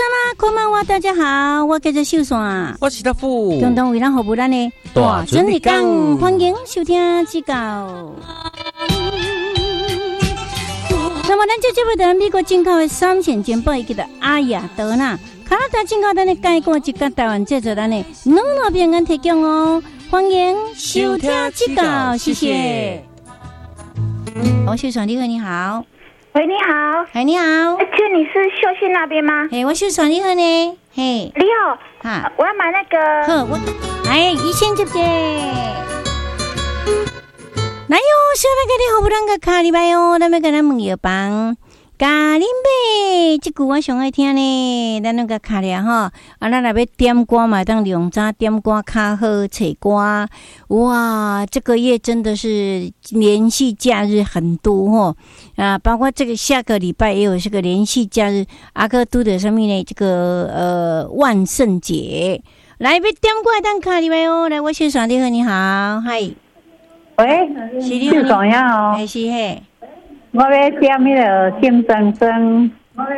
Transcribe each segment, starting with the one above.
啦，こんばんは，大家好，我叫做秀山， 我是大富， 共同为咱服务咱的大准日讲，欢迎收听指教。那么咱这节目的美国进口的3线煎包，叫做阿雅德纳，加拿大进口咱的介果，一个台湾制作咱的两路平安提供哦，欢迎收听指教，谢谢。秀山你好，你好。 喂，你好。 哎，你好。 请你是秀信那边吗？ 嘿，我秀山你好呢。嘿， 你好。啊，我要买那个。 好，1000接接。来哟，小那个你好不啷个卡里拜哟？咱们跟咱问药房。咖喱妹，这句我上爱听呢。咱那个卡里哈，咱若要点歌嘛，当用早点歌较好找歌。哇，这个月真的是连续假日很多吼啊，包括这个下个礼拜也有这个连续假日。阿哥拄着什么呢？这个万圣节，来要点歌当卡里拜哦。来，我先上你好，你好，嗨， 喂， 是你好， 重要哦， 还是嘿？ 我要点那个金针针，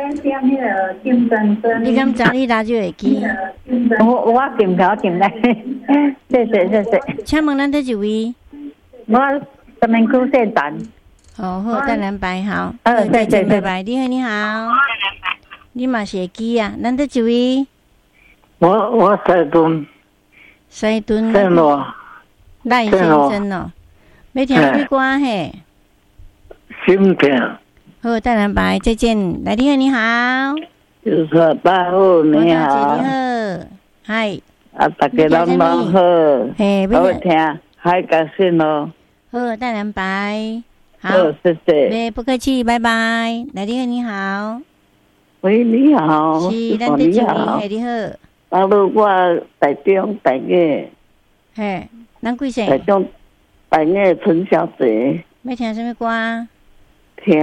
你敢知你拿就会记？ 我点不来，谢谢。 请问咱这一位？ 我这边区县站。 哦，好，等咱拜好。 对， 拜拜。你好。你嘛是会记啊？咱这一位？ 我西屯。 真咯。 赖先生哦，要听什么歌嘿？ 芯片。 好，等咱拜，再见。来，你好。 就是大好，你好。 你好，嗨。 啊，大家拢好。 嘿， 好听，还高兴咯。 好，等咱拜。好， 谢谢。 不客气，拜拜。来，你好。 喂，你好。 是，咱这一位，你好。 大陆我台中大月。 嘿，咱几岁？ 台中大月春小姐。 要听什么歌？ 听，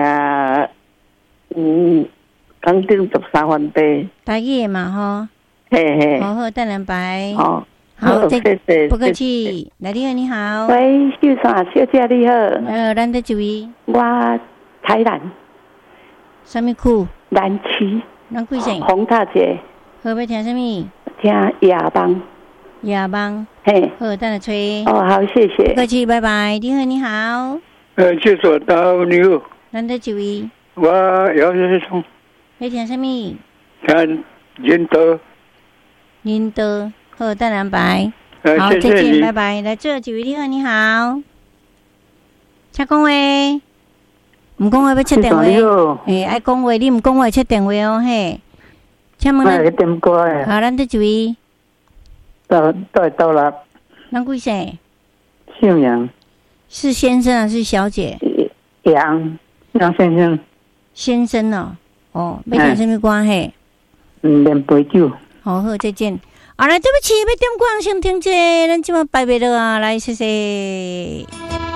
港顶13番地。 台语嘛吼。 嘿。 好，等咱拜。 好， 谢谢。 不客气。来，你好。 喂，秀山小姐你好。 咱这一位。 我台南。 什么区？ 南区。 咱几岁？ 洪大姐。 好，要听什么？ 听亚邦。 亚邦。 嘿。 好，等下吹。 哦，好，谢谢。 不客气，拜拜。你好。 介绍到你好。 咱这一位。 我姚先生。 要听什么？ 听仁德。 仁德。好，等咱拜。好， 谢谢再见，拜拜。来，这一位你好。请讲话。唔讲话要切电话。爱讲话，你唔讲话切电话哦，嘿。请问咱点歌诶？ 好，咱这一位。 到了。 咱几岁？ 姓杨。 是先生还是小姐？ 杨先生。 先生哦，要听什么歌嘿？ 连杯酒。 好，再见。来，对不起，要点歌先听者，咱即马拜拜了啊！来，谢谢。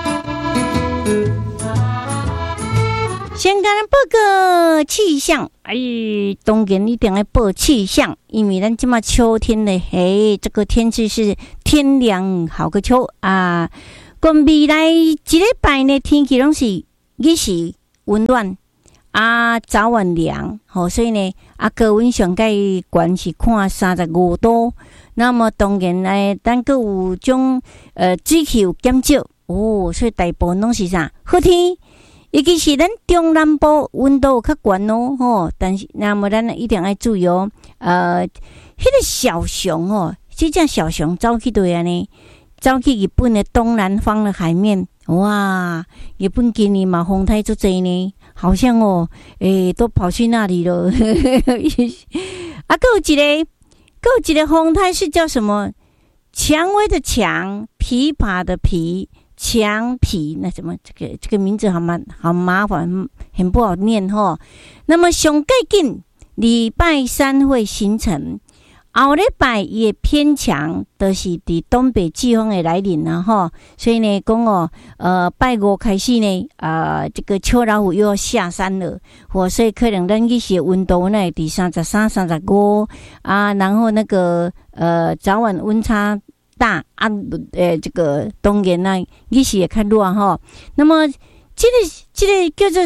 先跟咱报个气象，当然一定要报气象，因为咱即马秋天的这个天气是天凉好个秋啊。讲未来一礼拜呢，天气拢是日时温暖早晚凉，所以呢高温上界悬是看35度。那么当然咱阁有种水气有减少所以大部分拢是啥好天。尤其是咱中南部温度较悬但是那么咱一定要注意迄个小熊这只小熊走去对呢，走去日本的东南方的海面，哇！日本今年嘛风台足济呢，好像都跑去那里了。还有一个风台是叫什么？蔷薇的蔷，琵琶的琵。墙皮，那什么这个名字好麻烦，很不好念那么上最近礼拜3会形成，后礼拜也偏强，就是伫东北季风的来临所以呢讲拜5开始呢这个秋老虎又要下山了所以可能咱一些温度呢伫33、35然后那个早晚温差大这个当然日时也较热那么这个叫做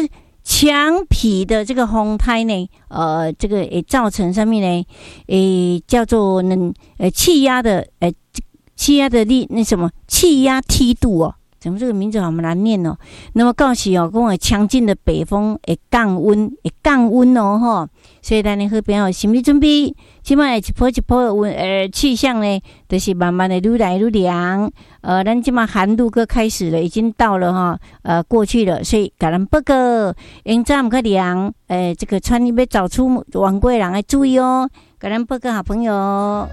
强脾的这个风胎呢，这个也造成上面呢，叫做气压的力那什么气压梯度哦。怎么这个名字好难念哦？那么到时哦，跟我强劲的北风会降温哦吼，所以咱呢好朋友心理准备，即摆一波一波的气象呢，就是慢慢的愈来愈凉。咱即摆寒露个开始了，已经到了哈，过去了，所以甲咱报告，因早唔较凉，这个穿要早出晚归人要注意哦，甲咱报告好朋友。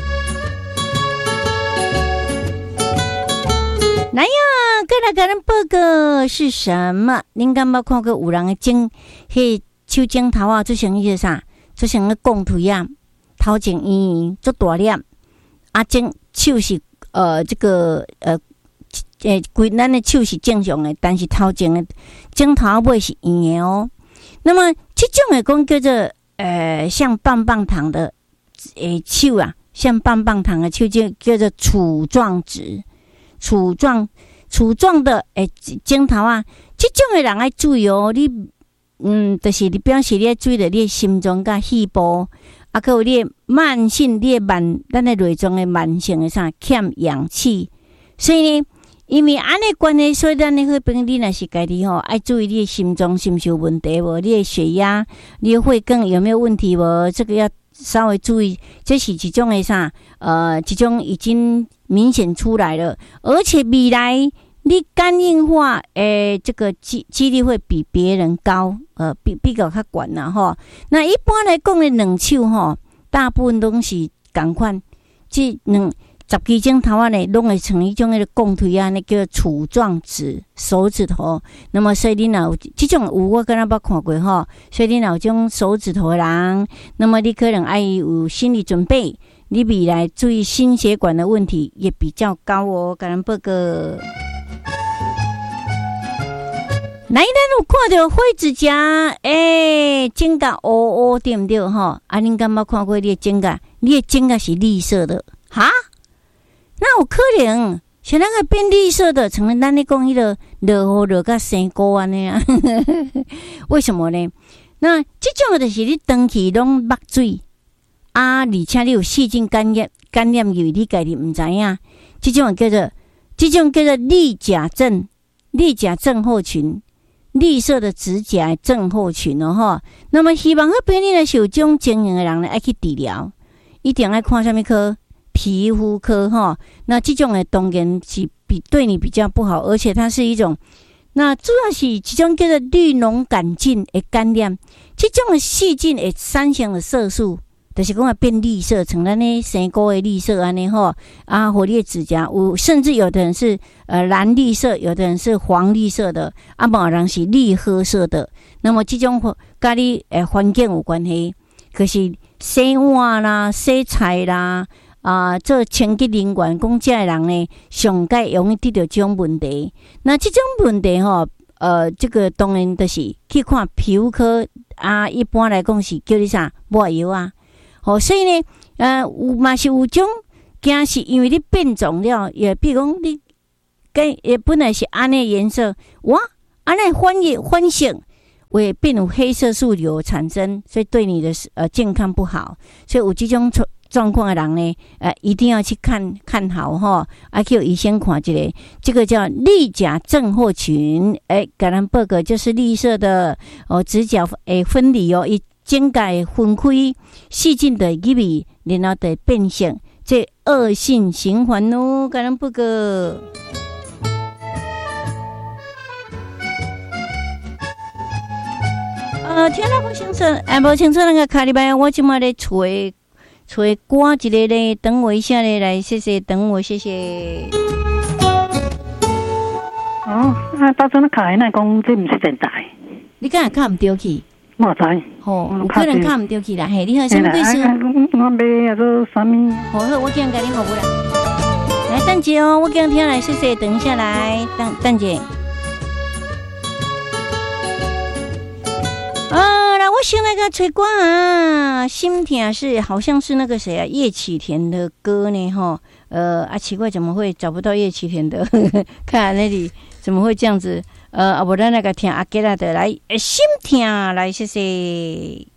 来呀，过来给咱报告是什么？恁敢捌看过有人的种迄手指头啊，做成迄个啥？做成个贡腿啊，头前圆圆做大粒，啊，种手是这个规咱的手是正常的，但是头前的指头尾是圆的哦。那么这种的讲叫做像棒棒糖的手啊，像棒棒糖的手叫做杵状指。杵状的指头啊，这种的人要注意哦。你就是你表示你要注意到你的心脏甲肺部，啊，还有你的慢性，你的咱的内脏的慢性的啥欠氧气。所以呢，因为安尼关系，所以咱的好朋友，你若是家己吼，爱注意你的心脏是不是有问题无？你的血压、你的血管有没有问题无？这个要稍微注意，这是一种的啥？这种已经明显出来了，而且未来你肝硬化，这个几率会比别人高，比较较悬啦吼。那一般来讲的两手吼，大部分拢是同款，这10支指头啊呢，拢会成一种那个共腿啊，那叫杵状指手指头。那么所以你若有这种我跟他捌看过吼，所以你若有这种手指头的人，那么你可能爱有心理准备。你未来注意心血管的问题也比较高哦，给咱报告。来，咱有看到灰指甲，指甲乌乌对不对哈？啊，恁敢捌看过你的指甲？你的指甲是绿色的，哈？那有可能是那个变绿色的，成了咱咧讲迄个落雨落甲生菇安尼啊？为什么呢？那这种就是你长期拢目水。啊，而且你有细菌感染有你家己唔知影，这种叫做绿甲症候群，绿色的指甲症候群哦吼。那么希望好朋友你若是有这种情形的人呢，爱去治疗，一定要看什么科？皮肤科吼。那这种的当然是对你比较不好，而且它是一种，那主要是这种叫做绿脓杆菌的感染，这种的细菌的产生的色素。就是讲会变绿色，成咱咧生菇的绿色安尼吼，啊，或你的指甲有，甚至有的人是蓝绿色，有的人是黄绿色的，啊，某人是绿褐色的。那么这种跟你环境有关系，可是洗碗啦、洗菜啦，做清洁人员讲这的人呢，上界容易得到这种问题。那这种问题吼，这个当然就是去看皮肤科啊，一般来讲是叫你啥抹药啊。所以呢，有嘛是有种惊是因为你变种了，也比如讲你也本来是安尼颜色，哇，安尼反性会变有黑色素瘤产生，所以对你的健康不好。所以有这种状况的人呢，一定要去看好哈，去有医生看一下，这个叫绿甲症候群，给咱报告就是绿色的指甲分离哦，指甲分开，细菌的入去，然后的变性，这恶性循环哦，给咱报告。听了不清楚，不清楚那个卡里拜，我今麦咧找歌一个咧，等我一下咧，来谢谢，等我谢谢。 到阵卡那讲这不是电台， 你敢卡唔对去？ 我知， 有可能卡唔对去啦。嘿，你好，什么意思？ 我买啊做啥物？ 好，我今甲你服务啦。来，蛋姐哦，我今天来谢谢，等一下来，蛋姐。来，我先来个吹歌啊，心痛是好像是那个谁啊，叶启田的歌呢哈。奇怪，怎么会找不到叶启田的？看那里怎么会这样子？我咱那个听阿吉拉的来，心痛来，谢谢。